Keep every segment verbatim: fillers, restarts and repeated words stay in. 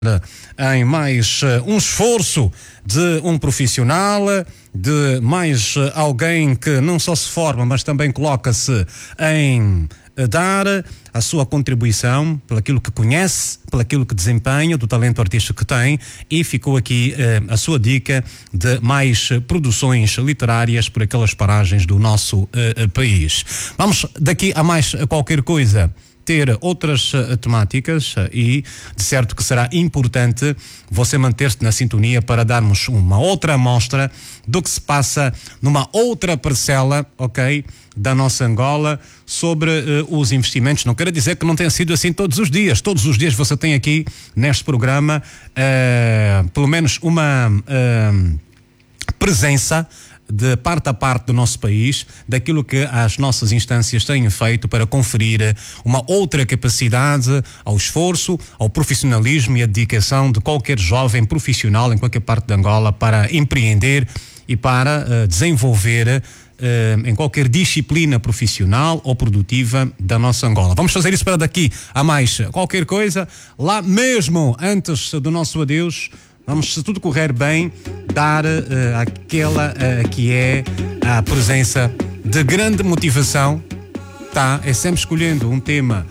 em mais uh, um esforço de um profissional, de mais uh, alguém que não só se forma, mas também coloca-se em uh, dar a sua contribuição pelo aquilo que conhece, pelo aquilo que desempenha, do talento artístico que tem, e ficou aqui uh, a sua dica de mais uh, produções literárias por aquelas paragens do nosso uh, uh, país. Vamos daqui a mais uh, qualquer coisa ter outras uh, temáticas uh, e de certo que será importante você manter-se na sintonia para darmos uma outra amostra do que se passa numa outra parcela, ok, da nossa Angola sobre uh, os investimentos. Não quero dizer que não tenha sido assim todos os dias. Todos os dias você tem aqui neste programa uh, pelo menos uma uh, presença de parte a parte do nosso país, daquilo que as nossas instâncias têm feito para conferir uma outra capacidade ao esforço, ao profissionalismo e à dedicação de qualquer jovem profissional em qualquer parte de Angola para empreender e para uh, desenvolver uh, em qualquer disciplina profissional ou produtiva da nossa Angola. Vamos fazer isso para daqui a mais qualquer coisa, lá mesmo antes do nosso adeus. Vamos, se tudo correr bem, dar uh, aquela uh, que é a presença de grande motivação, tá? É sempre escolhendo um tema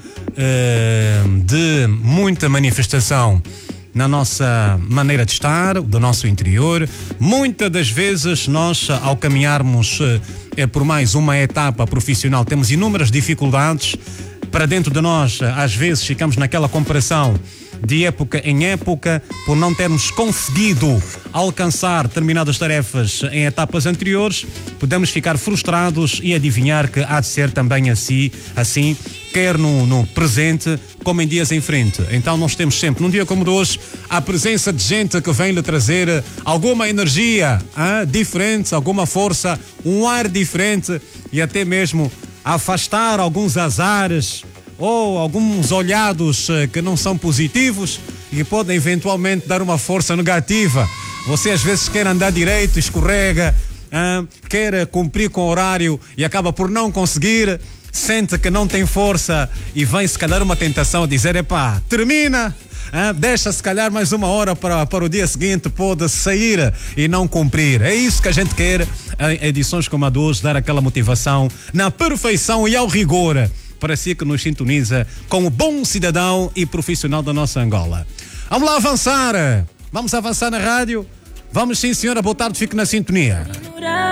uh, de muita manifestação na nossa maneira de estar, do nosso interior. Muitas das vezes nós, ao caminharmos uh, por mais uma etapa profissional, temos inúmeras dificuldades. Para dentro de nós, às vezes, ficamos naquela comparação de época em época, por não termos conseguido alcançar determinadas tarefas em etapas anteriores, podemos ficar frustrados e adivinhar que há de ser também assim, assim quer no, no presente, como em dias em frente. Então nós temos sempre, num dia como de hoje, a presença de gente que vem lhe trazer alguma energia hein, diferente, alguma força, um ar diferente e até mesmo afastar alguns azares ou alguns olhados que não são positivos e podem eventualmente dar uma força negativa. Você às vezes quer andar direito, escorrega, hein, quer cumprir com o horário e acaba por não conseguir, sente que não tem força e vem se calhar uma tentação a dizer, epá, termina, hein, deixa se calhar mais uma hora para, para o dia seguinte, pode sair e não cumprir. É isso que a gente quer em edições como a de hoje, dar aquela motivação na perfeição e ao rigor, para si que nos sintoniza como bom cidadão e profissional da nossa Angola. Vamos lá avançar, vamos avançar na rádio, vamos sim senhora, boa tarde, fique na sintonia.